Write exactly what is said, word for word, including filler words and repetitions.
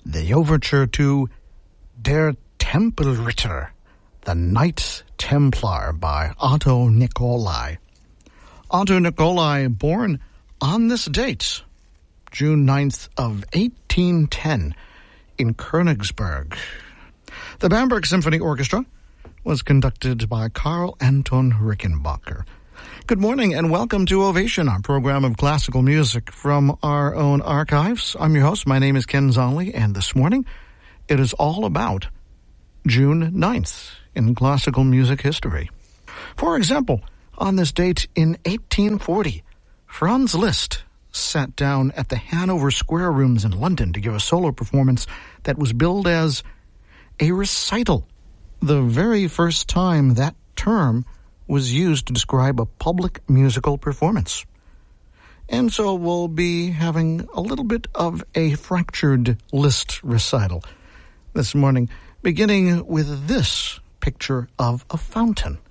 the overture to Der Tempelritter, the Knights Templar by Otto Nicolai. Otto Nicolai, born on this date, June ninth of eighteen ten, in Königsberg. The Bamberg Symphony Orchestra was conducted by Karl Anton Rickenbacker. Good morning and welcome to Ovation, our program of classical music from our own archives. I'm your host. My name is Ken Zonley, and this morning it is all about June ninth in classical music history. For example, on this date in eighteen forty, Franz Liszt sat down at the Hanover Square Rooms in London to give a solo performance that was billed as a recital, the very first time that term was used to describe a public musical performance. And so we'll be having a little bit of a fractured Liszt recital this morning, beginning with this picture of a fountain.